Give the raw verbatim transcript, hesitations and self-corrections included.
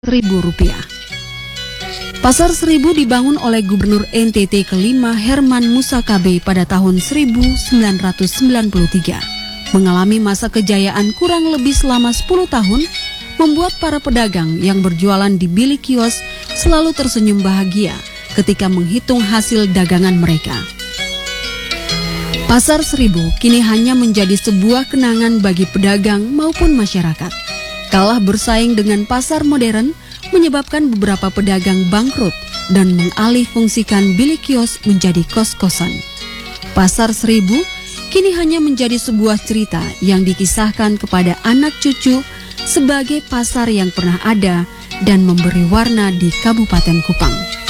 Ribu rupiah. Pasar Seribu dibangun oleh Gubernur N T T kelima Herman Musakabe pada tahun seribu sembilan ratus sembilan puluh tiga. Mengalami masa kejayaan kurang lebih selama sepuluh tahun, membuat para pedagang yang berjualan di bilik kios selalu tersenyum bahagia ketika menghitung hasil dagangan mereka. Pasar Seribu kini hanya menjadi sebuah kenangan bagi pedagang maupun masyarakat. Kalah bersaing dengan pasar modern menyebabkan beberapa pedagang bangkrut dan mengalih fungsikan bilik kios menjadi kos-kosan. Pasar Seribu kini hanya menjadi sebuah cerita yang dikisahkan kepada anak cucu sebagai pasar yang pernah ada dan memberi warna di Kabupaten Kupang.